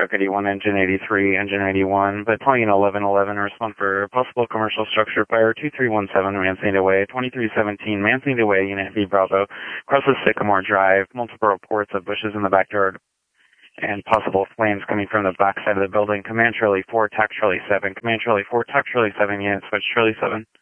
Truck 81, Engine 83, Engine 81, Battalion 1111, respond for possible commercial structure fire 2317 Manzanita Way, 2317 Manzanita Way, Unit V Bravo, crosses Sycamore Drive, multiple reports of bushes in the backyard and possible flames coming from the back side of the building. Command Charlie 4, TAC Charlie 7, Command Charlie 4, TAC Charlie 7, unit switch Charlie 7.